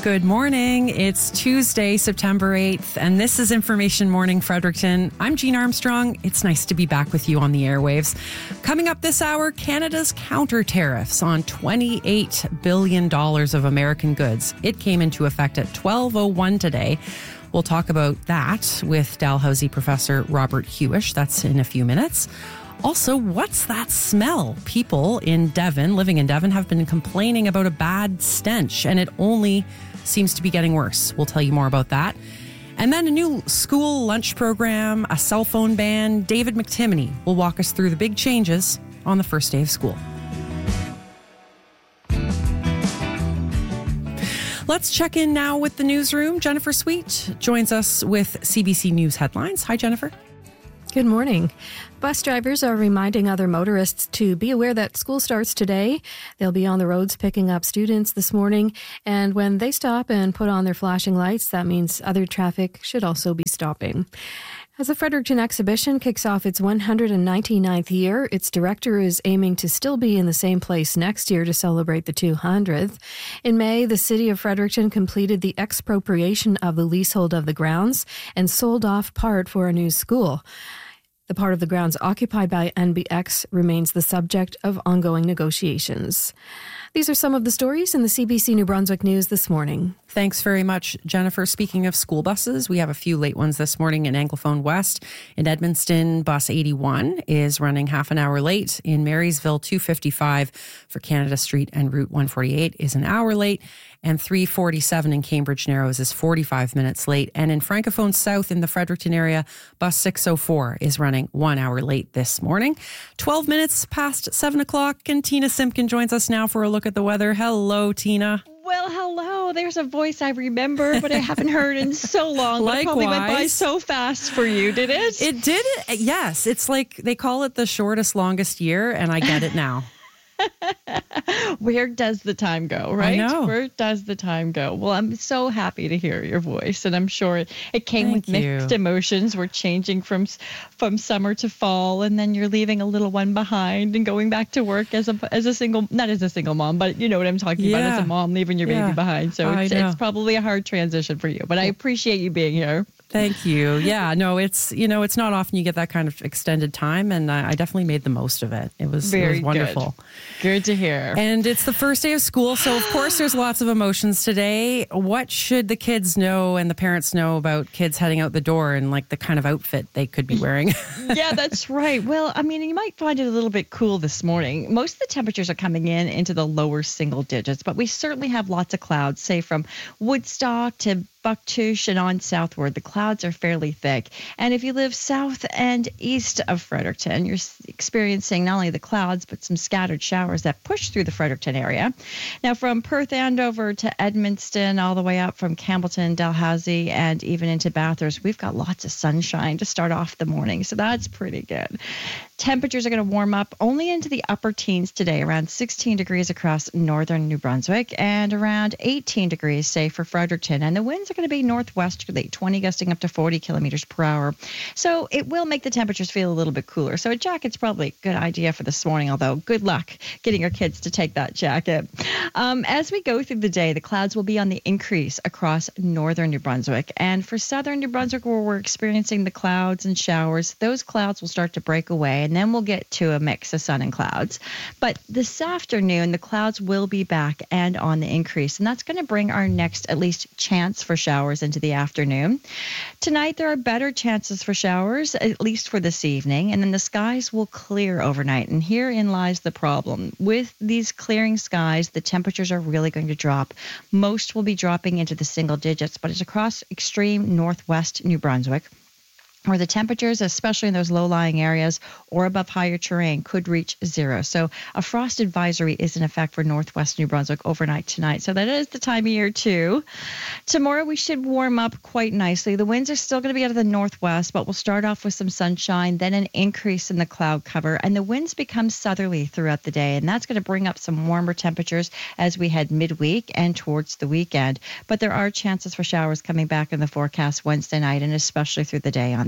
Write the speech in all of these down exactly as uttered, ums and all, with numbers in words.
Good morning. It's Tuesday, September eighth, and this is Information Morning Fredericton. I'm Jean Armstrong. It's nice to be back with you on the airwaves. Coming up this hour, Canada's counter tariffs on twenty-eight billion dollars of American goods. It came into effect at twelve oh one today. We'll talk about that with Dalhousie professor Robert Hewish. That's in a few minutes. Also, what's that smell? People in Devon, living in Devon, have been complaining about a bad stench, and it only seems to be getting worse. We'll tell you more about that. And then a new school lunch program, a cell phone ban. David McTimoney will walk us through the big changes on the first day of school. Let's check in now with the newsroom. Jennifer Sweet joins us with C B C News headlines. Hi, Jennifer. Good morning. Bus drivers are reminding other motorists to be aware that school starts today. They'll be on the roads picking up students this morning. And when they stop and put on their flashing lights, that means other traffic should also be stopping. As the Fredericton exhibition kicks off its one hundred ninety-ninth year, its director is aiming to still be in the same place next year to celebrate the two hundredth. In May, the city of Fredericton completed the expropriation of the leasehold of the grounds and sold off part for a new school. The part of the grounds occupied by N B X remains the subject of ongoing negotiations. These are some of the stories in the C B C New Brunswick News this morning. Thanks very much, Jennifer. Speaking of school buses, we have a few late ones this morning in Anglophone West. In Edmundston, bus eighty-one is running half an hour late. In Marysville, two fifty-five for Canada Street and Route one forty-eight is an hour late. And three forty-seven in Cambridge Narrows is forty-five minutes late. And in Francophone South in the Fredericton area, bus six oh four is running one hour late this morning. twelve minutes past seven o'clock, and Tina Simpkin joins us now for a look at the weather. Hello, Tina. Well, hello. There's a voice I remember, but I haven't heard in so long. Likewise. It probably went by so fast for you, did it? It did. Yes. It's like they call it the shortest, longest year, and I get it now. Where does the time go, right? I know. Where does the time go? Well, I'm so happy to hear your voice, and I'm sure it, it came Thank with mixed you. emotions. We're changing from from summer to fall, and then you're leaving a little one behind and going back to work as a as a single, not as a single mom, but you know what I'm talking Yeah. about, as a mom leaving your Yeah. baby behind. So I it's, know. it's probably a hard transition for you, but I appreciate you being here. Thank you. Yeah, no, it's, you know, it's not often you get that kind of extended time, and I, I definitely made the most of it. It was, Very it was wonderful. Good. Good to hear. And it's the first day of school, so of course there's lots of emotions today. What should the kids know and the parents know about kids heading out the door and like the kind of outfit they could be wearing? Yeah, that's right. Well, I mean, you might find it a little bit cool this morning. Most of the temperatures are coming in into the lower single digits, but we certainly have lots of clouds, say from Woodstock to Bucktouche and on southward. The clouds are fairly thick. And if you live south and east of Fredericton, you're experiencing not only the clouds, but some scattered showers that push through the Fredericton area. Now, from Perth Andover to Edmundston, all the way up from Campbellton, Dalhousie, and even into Bathurst, we've got lots of sunshine to start off the morning. So that's pretty good. Temperatures are going to warm up only into the upper teens today, around sixteen degrees across northern New Brunswick and around eighteen degrees, say, for Fredericton. And the winds are going to be northwesterly, twenty gusting up to forty kilometers per hour. So it will make the temperatures feel a little bit cooler. So a jacket's probably a good idea for this morning, although good luck getting your kids to take that jacket. Um, as we go through the day, the clouds will be on the increase across northern New Brunswick. And for southern New Brunswick, where we're experiencing the clouds and showers, those clouds will start to break away, and then we'll get to a mix of sun and clouds. But this afternoon, the clouds will be back and on the increase, and that's going to bring our next, at least, chance for showers into the afternoon. Tonight, there are better chances for showers, at least for this evening, and then the skies will clear overnight. And herein lies the problem. With these clearing skies, the temperatures are really going to drop. Most will be dropping into the single digits, but it's across extreme northwest New Brunswick, where the temperatures, especially in those low-lying areas or above higher terrain, could reach zero. So a frost advisory is in effect for northwest New Brunswick overnight tonight. So that is the time of year, too. Tomorrow, we should warm up quite nicely. The winds are still going to be out of the northwest, but we'll start off with some sunshine, then an increase in the cloud cover, and the winds become southerly throughout the day, and that's going to bring up some warmer temperatures as we head midweek and towards the weekend. But there are chances for showers coming back in the forecast Wednesday night and especially through the day on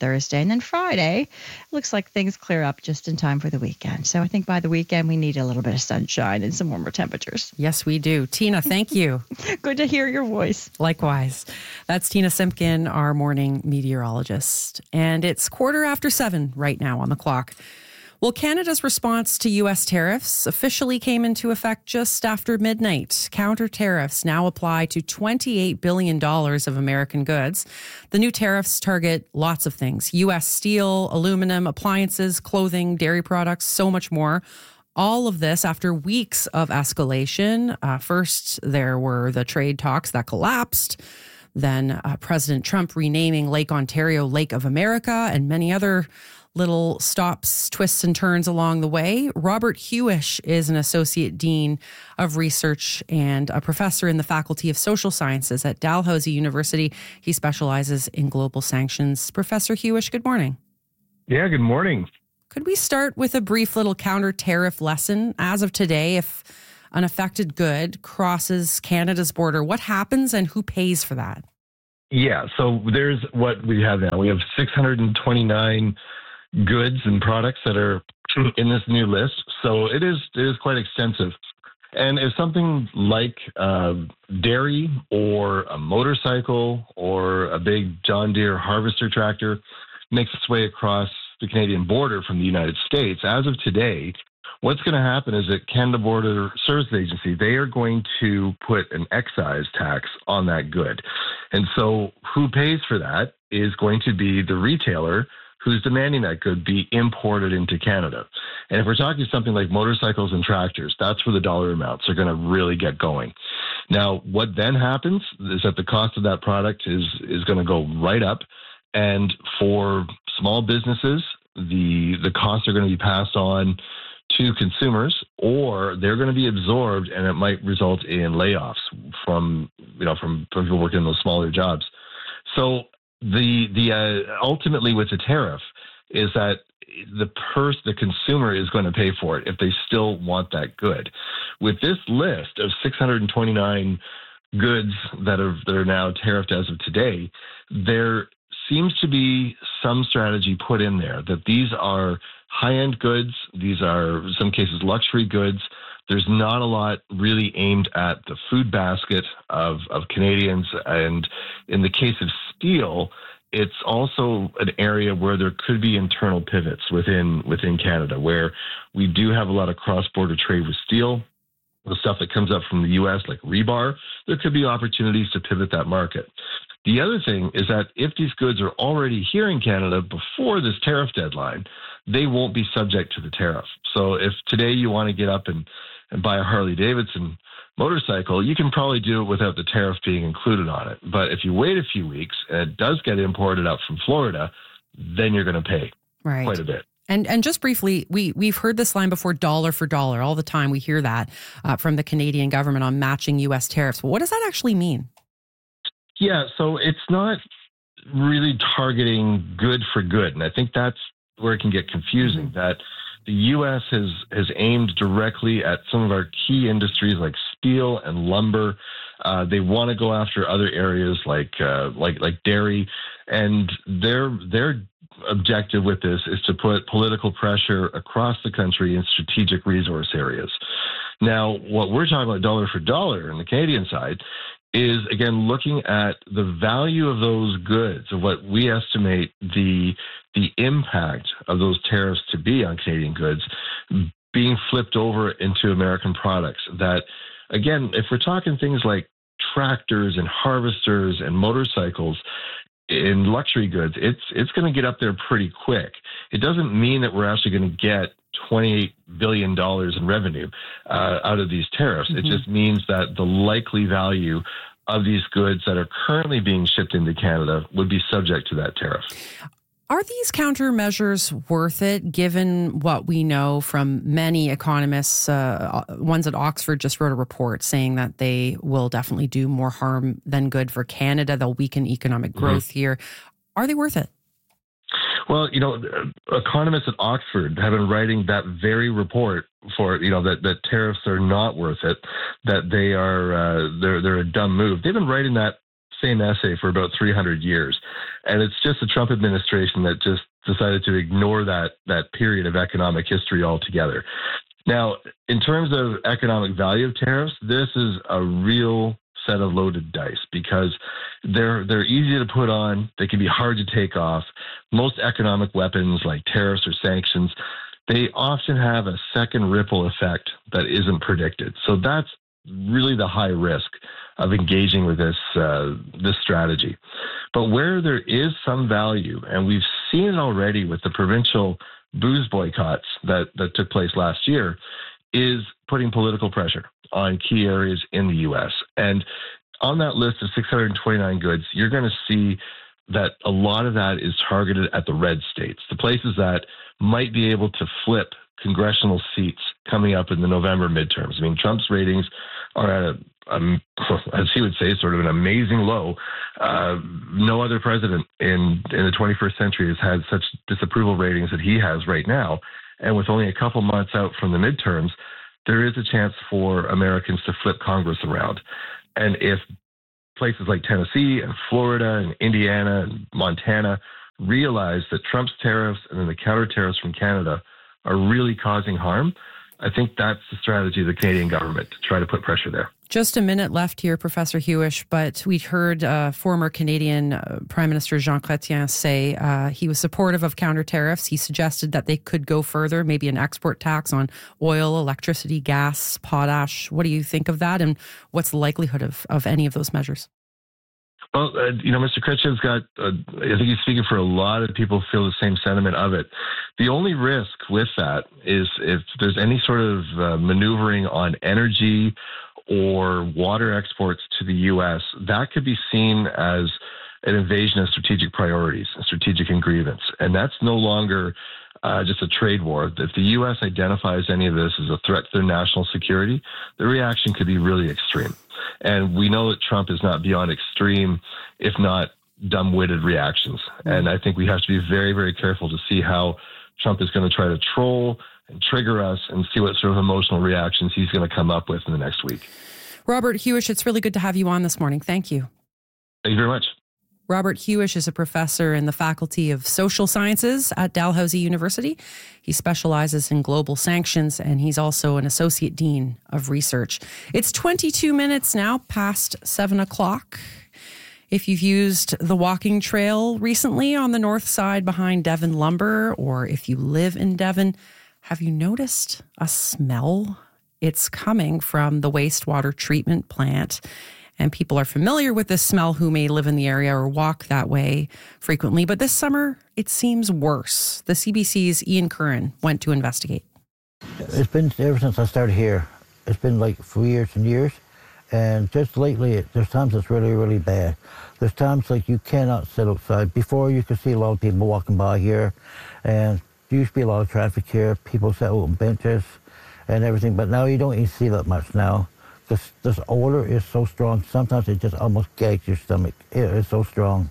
Thursday. And then Friday, looks like things clear up just in time for the weekend. So I think by the weekend, we need a little bit of sunshine and some warmer temperatures. Yes, we do. Tina, thank you. Good to hear your voice. Likewise. That's Tina Simpkin, our morning meteorologist. And it's quarter after seven right now on the clock. Well, Canada's response to U S tariffs officially came into effect just after midnight. Counter tariffs now apply to twenty-eight billion dollars of American goods. The new tariffs target lots of things: U S steel, aluminum, appliances, clothing, dairy products, so much more. All of this after weeks of escalation. Uh, first, there were the trade talks that collapsed. Then uh, President Trump renaming Lake Ontario Lake of America, and many other little stops, twists, and turns along the way. Robert Hewish is an Associate Dean of Research and a professor in the Faculty of Social Sciences at Dalhousie University. He specializes in global sanctions. Professor Hewish, good morning. Yeah, good morning. Could we start with a brief little counter-tariff lesson? As of today, if an affected good crosses Canada's border, what happens and who pays for that? Yeah, so there's what we have now. We have six hundred twenty-nine goods and products that are in this new list. So it is it is quite extensive. And if something like uh, dairy or a motorcycle or a big John Deere harvester tractor makes its way across the Canadian border from the United States, as of today, what's going to happen is that Canada Border Services Agency, they are going to put an excise tax on that good. And so who pays for that is going to be the retailer who's demanding that good be imported into Canada. And if we're talking something like motorcycles and tractors, that's where the dollar amounts are going to really get going. Now, what then happens is that the cost of that product is is going to go right up. And for small businesses, the the costs are going to be passed on to consumers, or they're going to be absorbed, and it might result in layoffs from you know from, from people working in those smaller jobs. So the the uh, ultimately with the tariff is that the purse, the consumer is going to pay for it if they still want that good. With this list of six hundred twenty-nine goods that are that are now tariffed as of today, there seems to be some strategy put in there that these are high-end goods. These are, in some cases, luxury goods. There's not a lot really aimed at the food basket of, of Canadians. And in the case of steel, it's also an area where there could be internal pivots within within Canada, where we do have a lot of cross-border trade with steel. The stuff that comes up from the U S, like rebar, there could be opportunities to pivot that market. The other thing is that if these goods are already here in Canada before this tariff deadline, they won't be subject to the tariff. So if today you want to get up and, and buy a Harley Davidson motorcycle, you can probably do it without the tariff being included on it. But if you wait a few weeks and it does get imported up from Florida, then you're going to pay right. quite a bit. And and just briefly, we, we've heard this line before, dollar for dollar. All the time we hear that uh, from the Canadian government on matching U S tariffs. What does that actually mean? Yeah, so it's not really targeting good for good. And I think that's where it can get confusing, mm-hmm. that the U S has, has aimed directly at some of our key industries like steel and lumber. Uh, they want to go after other areas like uh, like like dairy. And their their objective with this is to put political pressure across the country in strategic resource areas. Now, what we're talking about dollar for dollar on the Canadian side is, again, looking at the value of those goods, of what we estimate the the impact of those tariffs to be on Canadian goods, being flipped over into American products. That, again, if we're talking things like tractors and harvesters and motorcycles, in luxury goods, it's it's going to get up there pretty quick. It doesn't mean that we're actually going to get twenty-eight billion dollars in revenue uh, out of these tariffs. Mm-hmm. It just means that the likely value of these goods that are currently being shipped into Canada would be subject to that tariff. Are these countermeasures worth it, given what we know from many economists? Uh, ones at Oxford just wrote a report saying that they will definitely do more harm than good for Canada. They'll weaken economic growth mm-hmm. here. Are they worth it? Well, you know, economists at Oxford have been writing that very report for, you know, that, that tariffs are not worth it, that they are, uh, they're, they're a dumb move. They've been writing that same essay for about three hundred years. And it's just the Trump administration that just decided to ignore that that period of economic history altogether. Now, in terms of economic value of tariffs, this is a real set of loaded dice because they're they're easy to put on. They can be hard to take off. Most economic weapons like tariffs or sanctions, they often have a second ripple effect that isn't predicted. So that's really the high risk of engaging with this uh, this strategy. But where there is some value, and we've seen it already with the provincial booze boycotts that, that took place last year, is putting political pressure on key areas in the U S. And on that list of six hundred twenty-nine goods, you're going to see that a lot of that is targeted at the red states, the places that might be able to flip congressional seats coming up in the November midterms. I mean, Trump's ratings are at a, um, as he would say, sort of an amazing low. Uh, no other president in, in the twenty-first century has had such disapproval ratings that he has right now. And with only a couple months out from the midterms, there is a chance for Americans to flip Congress around. And if places like Tennessee and Florida and Indiana and Montana realize that Trump's tariffs and then the counter tariffs from Canada are really causing harm, I think that's the strategy of the Canadian government, to try to put pressure there. Just a minute left here, Professor Hewish, but we heard uh, former Canadian uh, Prime Minister Jean Chrétien say uh, he was supportive of counter tariffs. He suggested that they could go further, maybe an export tax on oil, electricity, gas, potash. What do you think of that? And what's the likelihood of, of any of those measures? Well, uh, you know, Mister Chrétien's got, uh, I think he's speaking for a lot of people who feel the same sentiment of it. The only risk with that is if there's any sort of uh, maneuvering on energy or water exports to the U S, that could be seen as an invasion of strategic priorities, a strategic grievance. And that's no longer uh, just a trade war. If the U S identifies any of this as a threat to their national security, the reaction could be really extreme. And we know that Trump is not beyond extreme, if not dumb-witted reactions. And I think we have to be very, very careful to see how Trump is going to try to troll and trigger us and see what sort of emotional reactions he's going to come up with in the next week. Robert Hewish, it's really good to have you on this morning. Thank you. Thank you very much. Robert Hewish is a professor in the Faculty of Social Sciences at Dalhousie University. He specializes in global sanctions, and he's also an associate dean of research. It's twenty-two minutes now past seven o'clock. If you've used the walking trail recently on the north side behind Devon Lumber, or if you live in Devon, have you noticed a smell? It's coming from the wastewater treatment plant. And people are familiar with this smell who may live in the area or walk that way frequently. But this summer, it seems worse. The C B C's Ian Curran went to investigate. It's been ever since I started here. It's been like for years and years. And just lately, it, there's times it's really, really bad. There's times like you cannot sit outside. Before, you could see a lot of people walking by here. And there used to be a lot of traffic here. People sat out on benches and everything. But now you don't even see that much now. This, this odor is so strong, sometimes it just almost gags your stomach. It is so strong.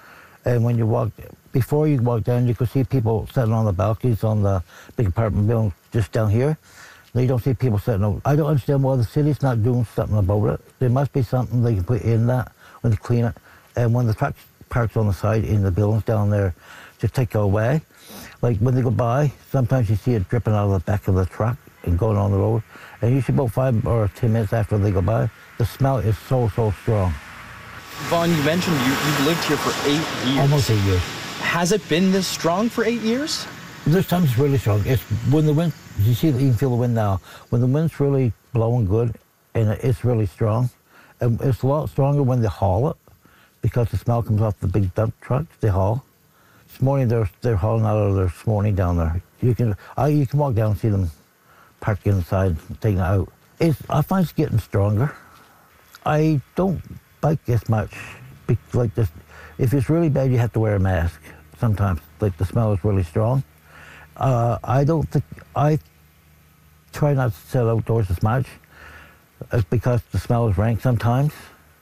And when you walk, before you walk down, you could see people sitting on the balconies on the big apartment building just down here. Now you don't see people sitting over. I don't understand why the city's not doing something about it. There must be something they can put in that when they clean it. And when the truck parks on the side in the buildings down there, just take it away. Like when they go by, sometimes you see it dripping out of the back of the truck and going on the road. And usually about five or ten minutes after they go by, the smell is so, so strong. Vaughn, you mentioned you, you've lived here for eight years. Almost eight years. Has it been this strong for eight years? This time it's really strong. It's when the wind, you see, you can feel the wind now. When the wind's really blowing good and it's really strong, and it's a lot stronger when they haul it because the smell comes off the big dump trucks they haul. This morning they're, they're hauling out of there this morning down there. You can, I, you can walk down and see them parked inside, taking it out. It's, I find it's getting stronger. I don't bike as much. Like this, if it's really bad, you have to wear a mask sometimes. Like the smell is really strong. Uh, I don't think, I try not to sit outdoors as much. It's because the smell is rank sometimes.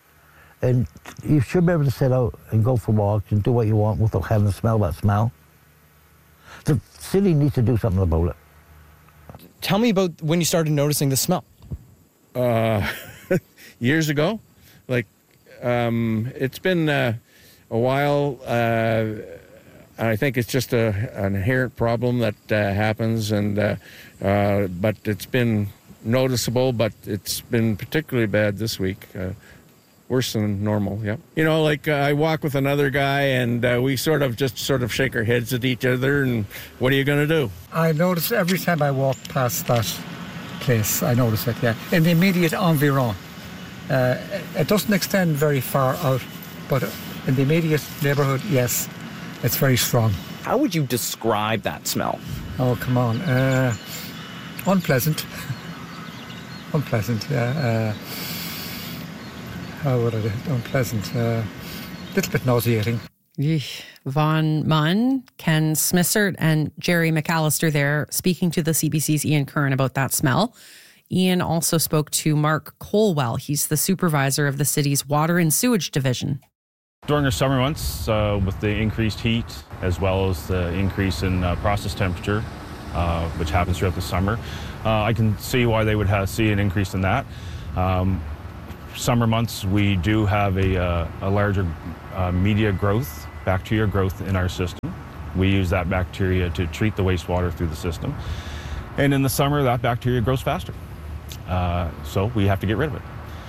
And you should be able to sit out and go for walks and do what you want without having to smell that smell. The city needs to do something about it. Tell me about when you started noticing the smell. Uh, years ago, like Um, it's been uh, a while. Uh, I think it's just a, an inherent problem that uh, happens, and uh, uh, but it's been noticeable, but it's been particularly bad this week. Uh, worse than normal, yeah. You know, like uh, I walk with another guy, and uh, we sort of just sort of shake our heads at each other, and what are you going to do? I notice every time I walk past that place, I notice it, yeah. In the immediate environ. Uh, it doesn't extend very far out, but in the immediate neighbourhood, yes, it's very strong. How would you describe that smell? Oh, come on. Uh, unpleasant. unpleasant, yeah. Uh, how would I do? Unpleasant. A uh, little bit nauseating. Eesh. Von Munn, Ken Smissert, and Jerry McAllister there speaking to the C B C's Ian Curran about that smell. Ian also spoke to Mark Colwell. He's the supervisor of the city's water and sewage division. During our summer months, uh, with the increased heat, as well as the increase in uh, process temperature, uh, which happens throughout the summer, uh, I can see why they would have, see an increase in that. Um, summer months, we do have a, uh, a larger uh, media growth, bacteria growth in our system. We use that bacteria to treat the wastewater through the system. And in the summer, that bacteria grows faster. Uh, so we have to get rid of it.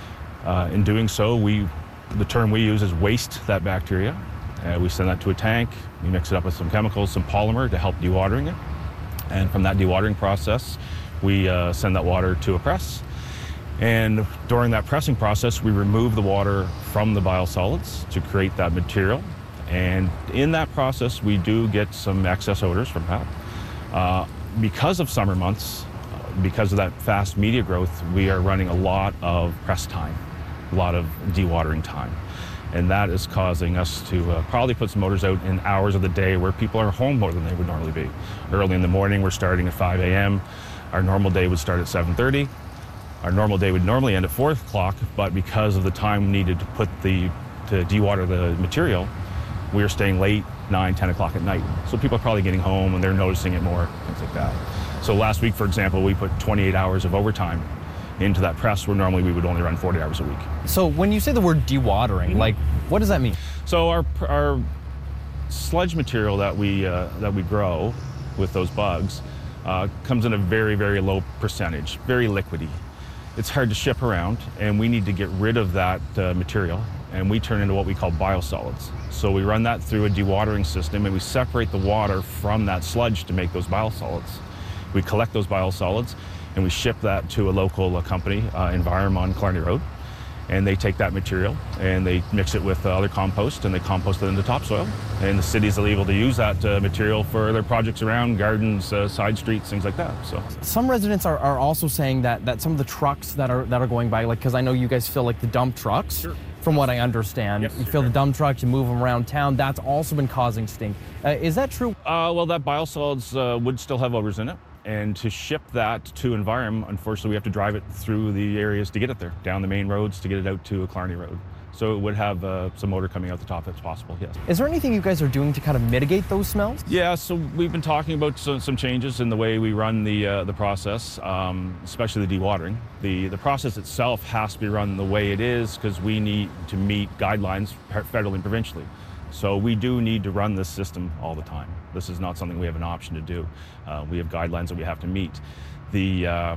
Uh, in doing so, we the term we use is waste that bacteria. Uh, we send that to a tank, we mix it up with some chemicals, some polymer to help dewatering it. And from that dewatering process, we uh, send that water to a press. And during that pressing process, we remove the water from the biosolids to create that material. And in that process, we do get some excess odors from that. Uh, because of summer months, because of that fast media growth, we are running a lot of press time, a lot of dewatering time. And that is causing us to uh, probably put some motors out in hours of the day where people are home more than they would normally be. Early in the morning, we're starting at five a.m. Our normal day would start at seven thirty. Our normal day would normally end at four o'clock, but because of the time needed to put the, to dewater the material, we are staying late, nine, ten o'clock at night. So people are probably getting home and they're noticing it more, things like that. So last week, for example, we put twenty-eight hours of overtime into that press where normally we would only run forty hours a week. So when you say the word dewatering, mm-hmm. like, what does that mean? So our our sludge material that we uh, that we grow with those bugs uh, comes in a very, very low percentage, very liquidy. It's hard to ship around, and we need to get rid of that uh, material, and we turn into what we call biosolids. So we run that through a dewatering system, and we separate the water from that sludge to make those biosolids. We collect those biosolids, and we ship that to a local uh, company, uh, Envirom on Killarney Road, and they take that material and they mix it with uh, other compost, and they compost it into topsoil. And the cities are able to use that uh, material for their projects around gardens, uh, side streets, things like that. So some residents are, are also saying that that some of the trucks that are that are going by, like, because I know you guys fill like the dump trucks. Sure. From what I understand, yes, you fill sure. the dump trucks, you move them around town. That's also been causing stink. Uh, is that true? Uh, well, that biosolids uh, would still have odors in it. And to ship that to Envirom, unfortunately, we have to drive it through the areas to get it there, down the main roads to get it out to a Killarney Road. So it would have uh, some odor coming out the top if it's possible, yes. Is there anything you guys are doing to kind of mitigate those smells? Yeah, so we've been talking about some, some changes in the way we run the uh, the process, um, especially the dewatering. The, the process itself has to be run the way it is because we need to meet guidelines federally and provincially. So we do need to run this system all the time. This is not something we have an option to do. Uh, we have guidelines that we have to meet. The, uh,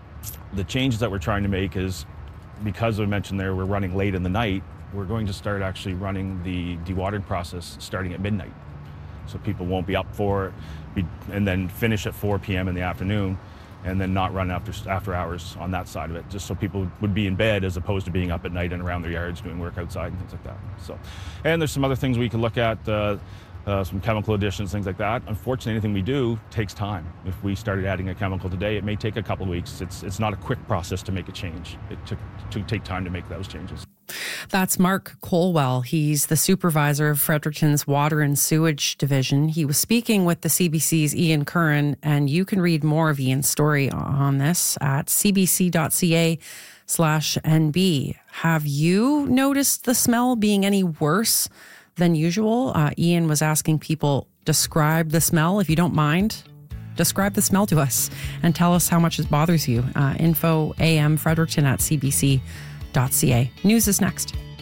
the changes that we're trying to make is, because I mentioned there we're running late in the night, we're going to start actually running the dewatering process starting at midnight. So people won't be up for it, be, and then finish at four p.m. in the afternoon, and then not run after after hours on that side of it, just so people would be in bed as opposed to being up at night and around their yards doing work outside and things like that. So, and there's some other things we can look at, uh, uh, some chemical additions, things like that. Unfortunately, anything we do takes time. If we started adding a chemical today, it may take a couple of weeks. It's it's not a quick process to make a change. It took to take time to make those changes. That's Mark Colwell. He's the supervisor of Fredericton's Water and Sewage Division. He was speaking with the C B C's Ian Curran, and you can read more of Ian's story on this at cbc.ca slash NB. Have you noticed the smell being any worse than usual? Uh, Ian was asking people, describe the smell, if you don't mind. Describe the smell to us and tell us how much it bothers you. Uh, info A M Fredericton at cbc.ca. News is next.